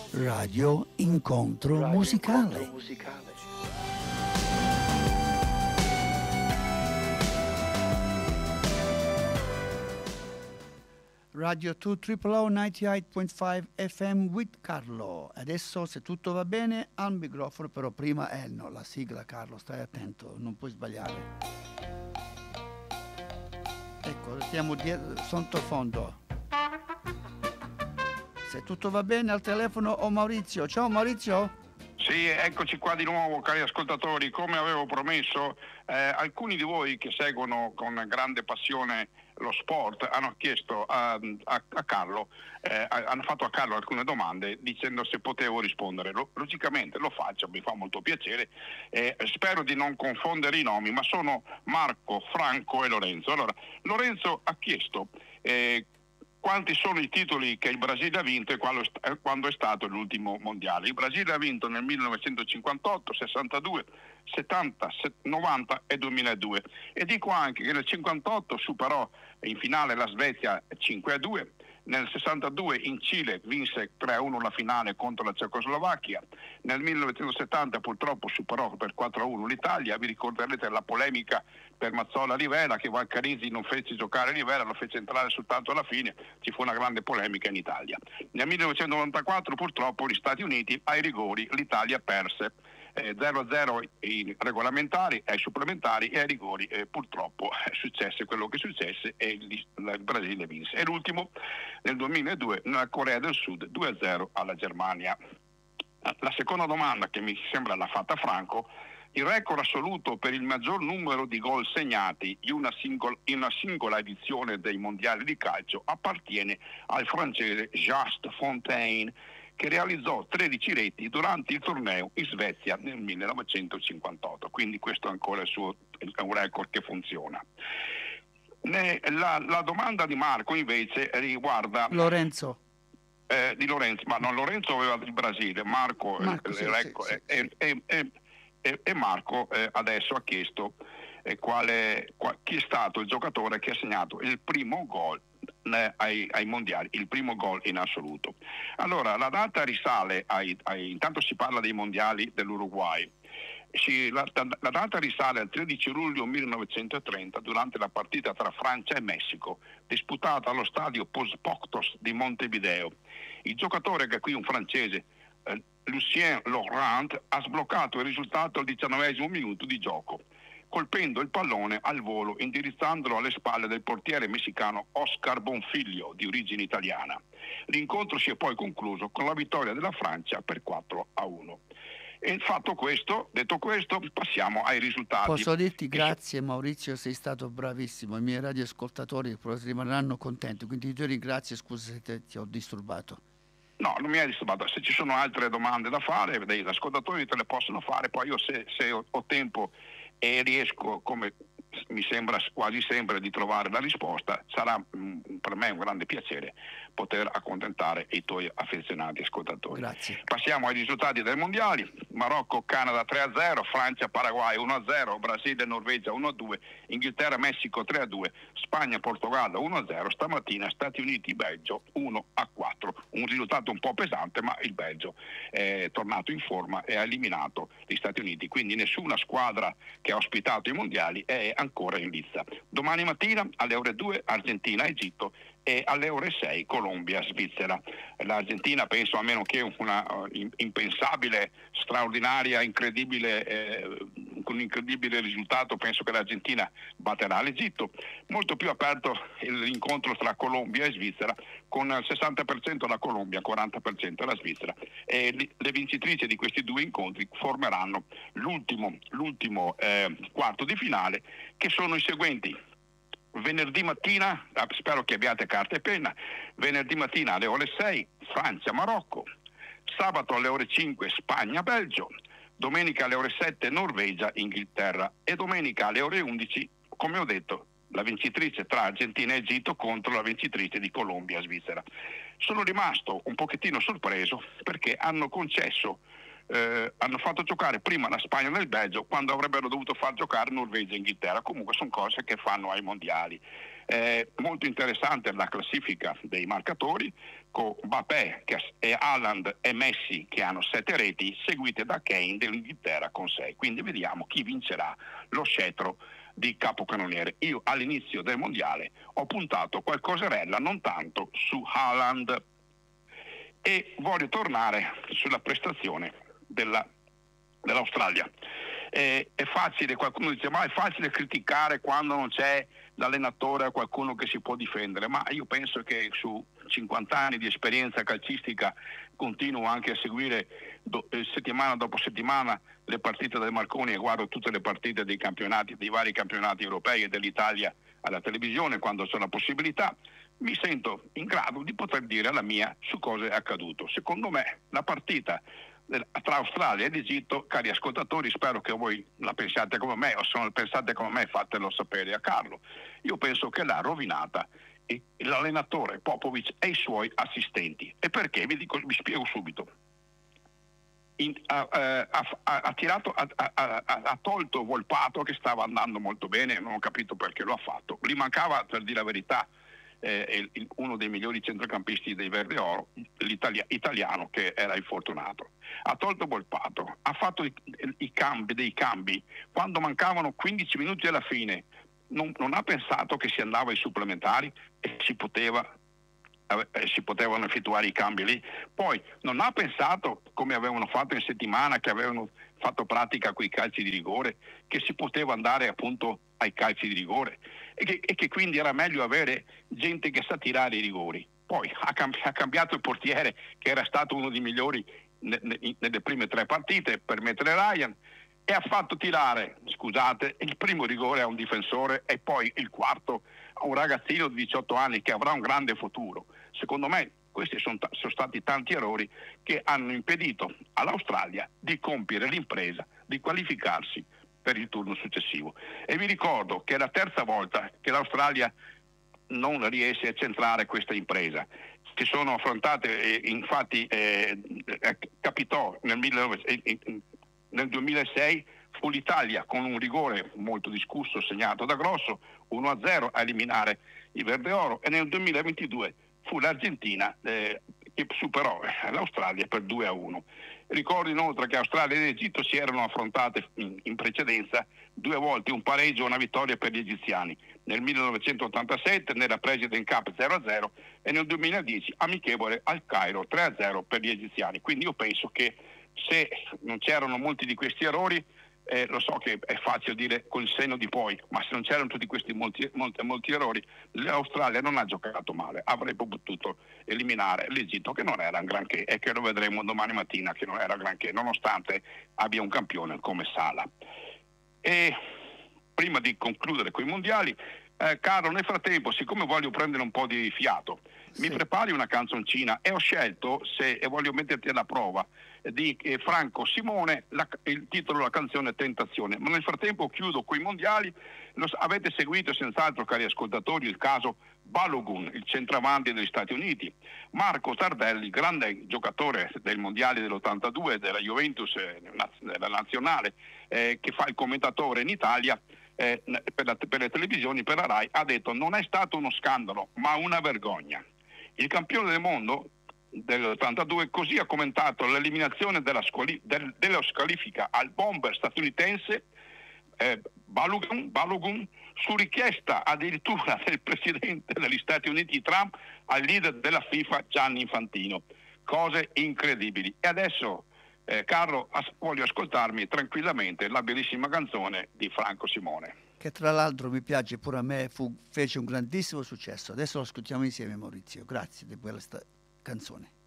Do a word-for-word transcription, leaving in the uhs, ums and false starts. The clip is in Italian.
Radio Incontro Radio Musicale. Incontro Musicale. Radio due Triple O novantotto punto cinque F M with Carlo. Adesso, se tutto va bene, al microfono, però prima è no, la sigla, Carlo, stai attento, non puoi sbagliare. Ecco, stiamo dietro, sottofondo. Se tutto va bene, al telefono ho Maurizio. Ciao Maurizio. Sì, eccoci qua di nuovo, cari ascoltatori. Come avevo promesso, eh, alcuni di voi che seguono con grande passione lo sport hanno chiesto a, a, a Carlo, eh, hanno fatto a Carlo alcune domande dicendo se potevo rispondere. Lo, logicamente lo faccio, mi fa molto piacere. Eh, spero di non confondere i nomi, ma sono Marco, Franco e Lorenzo. Allora, Lorenzo ha chiesto eh, quanti sono i titoli che il Brasile ha vinto e quando è stato l'ultimo mondiale. Il Brasile ha vinto nel millenovecentocinquantotto, sessantadue, settanta, novanta e duemiladue. E dico anche che nel cinquantotto superò in finale la Svezia cinque a due, nel sessantadue in Cile vinse tre a uno la finale contro la Cecoslovacchia, nel millenovecentosettanta purtroppo superò per quattro a uno l'Italia. Vi ricorderete la polemica per Mazzola Rivera, che Valcarisi non fece giocare Rivera, lo fece entrare soltanto alla fine, ci fu una grande polemica in Italia. Nel millenovecentonovantaquattro purtroppo gli Stati Uniti ai rigori, l'Italia perse eh, zero a zero ai regolamentari, ai supplementari e ai rigori, eh, purtroppo è successo quello che successe e il, il Brasile vinse. E l'ultimo nel duemiladue nella Corea del Sud due a zero alla Germania. La seconda domanda, che mi sembra l'ha fatta Franco: il record assoluto per il maggior numero di gol segnati in una, singola, in una singola edizione dei mondiali di calcio appartiene al francese Just Fontaine, che realizzò tredici reti durante il torneo in Svezia nel millenovecentocinquantotto. Quindi questo è ancora il suo, è un record che funziona. Ne, la, la domanda di Marco invece riguarda Lorenzo. Eh, di Lorenzo, ma non, Lorenzo aveva il Brasile, Marco, Marco il, sì, il record, sì, sì, e, sì. E, e, e, e Marco eh, adesso ha chiesto eh, quale, qual, chi è stato il giocatore che ha segnato il primo gol eh, ai, ai mondiali, il primo gol in assoluto. Allora, la data risale ai, ai intanto si parla dei mondiali dell'Uruguay. Sì, la, la data risale al tredici luglio millenovecentotrenta, durante la partita tra Francia e Messico, disputata allo stadio Pospoctos di Montevideo. Il giocatore, che è qui un francese, eh, Lucien Laurent, ha sbloccato il risultato al diciannovesimo minuto di gioco, colpendo il pallone al volo, indirizzandolo alle spalle del portiere messicano Oscar Bonfiglio, di origine italiana. L'incontro si è poi concluso con la vittoria della Francia per quattro a uno. E fatto questo, detto questo, passiamo ai risultati. Posso dirti grazie Maurizio, sei stato bravissimo, i miei radioascoltatori rimarranno contenti, quindi ti ringrazio, scusa se te, ti ho disturbato. No, non mi hai disturbato. Se ci sono altre domande da fare, degli ascoltatori te le possono fare, poi io se, se ho, ho tempo e riesco, come mi sembra quasi sempre, di trovare la risposta, sarà mh, per me un grande piacere poter accontentare i tuoi affezionati ascoltatori. Grazie. Passiamo ai risultati dei mondiali. Marocco, Canada tre a zero, Francia, Paraguay uno a zero, Brasile, Norvegia uno a due, Inghilterra, Messico tre a due, Spagna, Portogallo uno a zero, stamattina Stati Uniti, Belgio uno a quattro. Un risultato un po' pesante, ma il Belgio è tornato in forma e ha eliminato gli Stati Uniti, quindi nessuna squadra che ha ospitato i mondiali è ancora in lizza. Domani mattina alle ore due Argentina, Egitto, e alle ore sei Colombia, Svizzera. L'Argentina, penso, a meno che una uh, impensabile, straordinaria, incredibile, eh, con un incredibile risultato, penso che l'Argentina batterà l'Egitto. Molto più aperto l'incontro tra Colombia e Svizzera, con il sessanta per cento la Colombia, quaranta per cento la Svizzera, e li, le vincitrici di questi due incontri formeranno l'ultimo, l'ultimo eh, quarto di finale, che sono i seguenti. Venerdì mattina, spero che abbiate carta e penna, venerdì mattina alle ore sei Francia, Marocco, sabato alle ore cinque Spagna, Belgio, domenica alle ore sette Norvegia, Inghilterra, e domenica alle ore undici, come ho detto, la vincitrice tra Argentina e Egitto contro la vincitrice di Colombia, Svizzera. Sono rimasto un pochettino sorpreso perché hanno concesso Eh, hanno fatto giocare prima la Spagna e il Belgio quando avrebbero dovuto far giocare Norvegia e Inghilterra. Comunque sono cose che fanno ai mondiali. Eh, molto interessante la classifica dei marcatori, con Mbappé e Haaland e Messi che hanno sette reti, seguite da Kane dell'Inghilterra con sei. Quindi vediamo chi vincerà lo scettro di capocannoniere. Io all'inizio del mondiale ho puntato qualcoserella, non tanto su Haaland, e voglio tornare sulla prestazione della, dell'Australia. Eh, è facile, qualcuno dice ma è facile criticare quando non c'è l'allenatore o qualcuno che si può difendere, ma io penso che su cinquanta anni di esperienza calcistica continuo anche a seguire do, eh, settimana dopo settimana le partite del Marconi e guardo tutte le partite dei campionati, dei vari campionati europei e dell'Italia alla televisione quando c'è la possibilità. Mi sento in grado di poter dire la mia su cosa è accaduto. Secondo me la partita tra Australia ed Egitto, cari ascoltatori, spero che voi la pensiate come me, o se non pensate come me fatelo sapere a Carlo. Io penso che l'ha rovinata l'allenatore Popovic e i suoi assistenti. E perché? Vi, dico, vi spiego subito. In, ha, ha, ha, ha, tirato, ha, ha, ha tolto Volpato che stava andando molto bene, non ho capito perché lo ha fatto. Gli mancava, per dire la verità, eh, il, uno dei migliori centrocampisti dei Verde Oro, l'italia, italiano, che era infortunato. Ha tolto Volpato, ha fatto i, i cambi, dei cambi quando mancavano quindici minuti alla fine. Non, non ha pensato che si andava ai supplementari e si poteva eh, si potevano effettuare i cambi lì. Poi non ha pensato, come avevano fatto in settimana, che avevano fatto pratica con i calci di rigore, che si poteva andare appunto ai calci di rigore e che, e che quindi era meglio avere gente che sa tirare i rigori. Poi ha, cambi- ha cambiato il portiere, che era stato uno dei migliori ne- ne- nelle prime tre partite, per mettere Ryan, e ha fatto tirare, scusate, il primo rigore a un difensore e poi il quarto a un ragazzino di diciotto anni che avrà un grande futuro. Secondo me questi sono, t- sono stati tanti errori che hanno impedito all'Australia di compiere l'impresa, di qualificarsi per il turno successivo. E vi ricordo che è la terza volta che l'Australia non riesce a centrare questa impresa. Si sono affrontate, eh, infatti eh, eh, capitò nel millenovecento eh, nel duemilasei fu l'Italia con un rigore molto discusso segnato da Grosso, uno a zero a eliminare i Verde Oro, e nel duemilaventidue fu l'Argentina eh, che superò l'Australia per due a uno. Ricordo inoltre che Australia ed Egitto si erano affrontate in, in precedenza due volte, un pareggio e una vittoria per gli egiziani, nel millenovecentottantasette nella President Cup zero a zero e nel duemiladieci amichevole al Cairo tre a zero per gli egiziani. Quindi io penso che se non c'erano molti di questi errori, eh, lo so che è facile dire col senno di poi, ma se non c'erano tutti questi molti, molti, molti errori, l'Australia non ha giocato male, avrebbe potuto eliminare l'Egitto, che non era un granché, e che lo vedremo domani mattina che non era granché, nonostante abbia un campione come Salah. E prima di concludere con i mondiali, eh, Carlo, nel frattempo, siccome voglio prendere un po' di fiato, sì, mi prepari una canzoncina, e ho scelto, se e voglio metterti alla prova, di eh, Franco Simone, la, il titolo della canzone Tentazione. Ma nel frattempo chiudo con i mondiali. Lo, avete seguito senz'altro, cari ascoltatori, il caso Balogun, il centravanti degli Stati Uniti. Marco Tardelli, grande giocatore del mondiale dell'ottantadue della Juventus, eh, della nazionale, eh, che fa il commentatore in Italia eh, per, la, per le televisioni, per la Rai, ha detto: non è stato uno scandalo, ma una vergogna. Il campione del mondo dell'ottantadue così ha commentato l'eliminazione della, squali- del, della scalifica al bomber statunitense eh, Balogun, Balogun su richiesta addirittura del presidente degli Stati Uniti Trump al leader della FIFA Gianni Infantino. Cose incredibili. E adesso eh, Carlo, as- voglio ascoltarmi tranquillamente la bellissima canzone di Franco Simone, che tra l'altro mi piace pure a me, fu, fece un grandissimo successo. Adesso lo ascoltiamo insieme, Maurizio. Grazie di questa canzone.